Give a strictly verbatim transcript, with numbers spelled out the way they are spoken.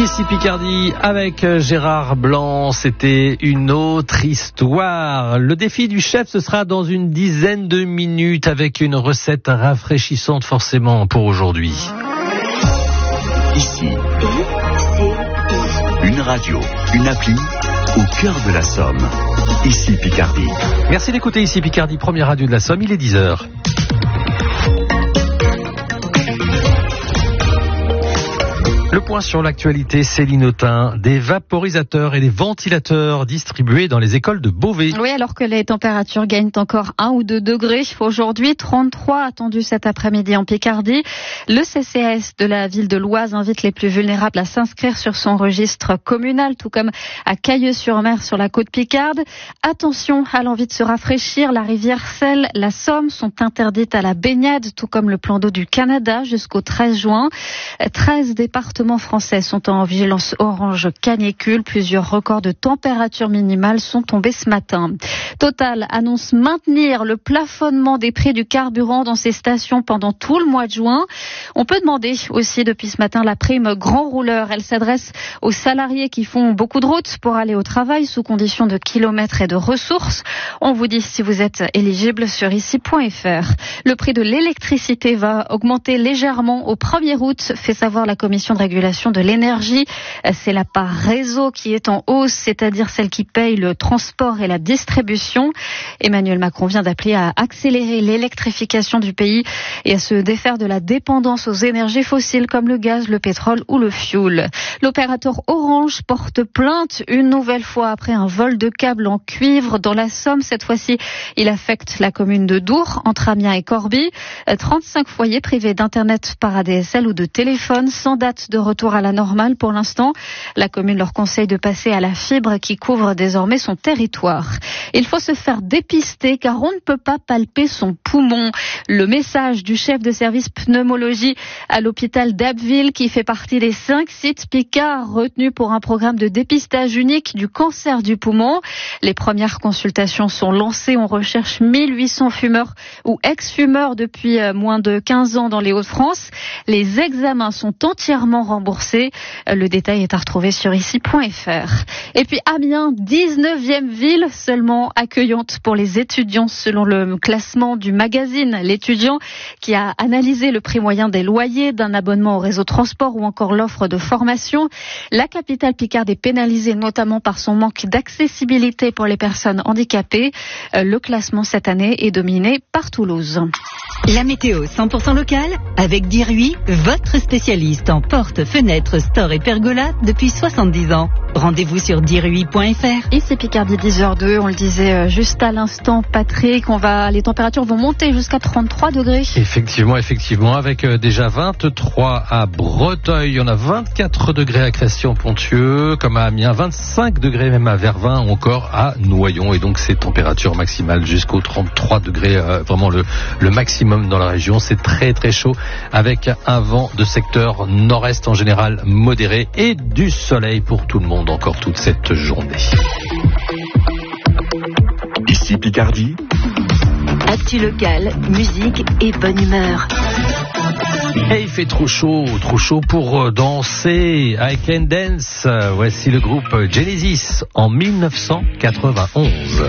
Ici Picardie avec Gérard Blanc, c'était une autre histoire. Le défi du chef, ce sera dans une dizaine de minutes avec une recette rafraîchissante forcément pour aujourd'hui. Ici, une radio, une appli au cœur de la Somme. Ici Picardie. Merci d'écouter Ici Picardie, première radio de la Somme, il est dix heures. Le point sur l'actualité, Céline Autain, des vaporisateurs et des ventilateurs distribués dans les écoles de Beauvais. Oui, alors que les températures gagnent encore un ou deux degrés. Aujourd'hui, trente-trois attendus cet après-midi en Picardie. Le C C A S de la ville de l'Oise invite les plus vulnérables à s'inscrire sur son registre communal, tout comme à Cailleux-sur-Mer sur la côte picarde. Attention à l'envie de se rafraîchir. La rivière Selle, la Somme sont interdites à la baignade, tout comme le plan d'eau du Canada jusqu'au treize juin. treize départements français sont en vigilance orange canicule. Plusieurs records de température minimale sont tombés ce matin. Total annonce maintenir le plafonnement des prix du carburant dans ses stations pendant tout le mois de juin. On peut demander aussi depuis ce matin la prime grand rouleur. Elle s'adresse aux salariés qui font beaucoup de routes pour aller au travail sous condition de kilomètres et de ressources. On vous dit si vous êtes éligible sur ici point f r. Le prix de l'électricité va augmenter légèrement au premier août, fait savoir la commission de régulation de l'énergie. C'est la part réseau qui est en hausse, c'est-à-dire celle qui paye le transport et la distribution. Emmanuel Macron vient d'appeler à accélérer l'électrification du pays et à se défaire de la dépendance aux énergies fossiles comme le gaz, le pétrole ou le fioul. L'opérateur Orange porte plainte une nouvelle fois après un vol de câbles en cuivre dans la Somme. Cette fois-ci, il affecte la commune de Dour, entre Amiens et Corbie. trente-cinq foyers privés d'internet par A D S L ou de téléphone sans date de retour à la normale pour l'instant. La commune leur conseille de passer à la fibre qui couvre désormais son territoire. Il faut se faire dépister car on ne peut pas palper son poumon. Le message du chef de service pneumologie à l'hôpital d'Abbeville qui fait partie des cinq sites Picard retenus pour un programme de dépistage unique du cancer du poumon. Les premières consultations sont lancées. On recherche mille huit cents fumeurs ou ex-fumeurs depuis moins de quinze ans dans les Hauts-de-France. Les examens sont entièrement remboursé. Le détail est à retrouver sur ici point f r. Et puis Amiens, dix-neuvième ville seulement accueillante pour les étudiants selon le classement du magazine L'étudiant qui a analysé le prix moyen des loyers, d'un abonnement au réseau transport ou encore l'offre de formation. La capitale picarde est pénalisée notamment par son manque d'accessibilité pour les personnes handicapées. Le classement cette année est dominé par Toulouse. La météo cent pour cent locale avec Diruy, votre spécialiste en portes, fenêtres, stores et pergolas depuis soixante-dix ans. Rendez-vous sur diruy point f r. Ici Picardie dix heures deux, on le disait juste à l'instant Patrick, on va, les températures vont monter jusqu'à trente-trois degrés. Effectivement, effectivement, avec déjà vingt-trois à Breteuil, on a vingt-quatre degrés à Cresson-Pontieux, comme à Amiens, vingt-cinq degrés même à Vervins ou encore à Noyon, et donc ces températures maximales jusqu'aux trente-trois degrés, euh, vraiment le, le maximum dans la région. C'est très très chaud avec un vent de secteur nord-est en général modéré et du soleil pour tout le monde encore toute cette journée. Ici Picardie. Actu locale, musique et bonne humeur. Et il fait trop chaud, trop chaud pour danser. I Can Dance. Voici le groupe Genesis en mille neuf cent quatre-vingt-onze.